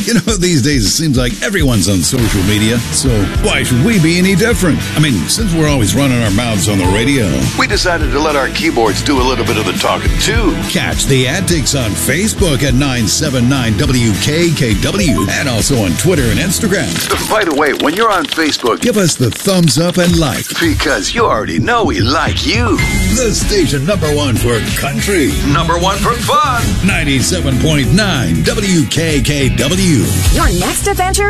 You know, these days it seems like everyone's on social media, so why should we be any different? I mean, since we're always running our mouths on the radio, we decided to let our keyboards do a little bit of the talking, too. Catch the antics on Facebook at 979WKKW and also on Twitter and Instagram. By the way, when you're on Facebook, give us the thumbs up and like. Because you already know we like you. The station #1 for country. #1 for fun. 97.9 WKKW. Your next adventure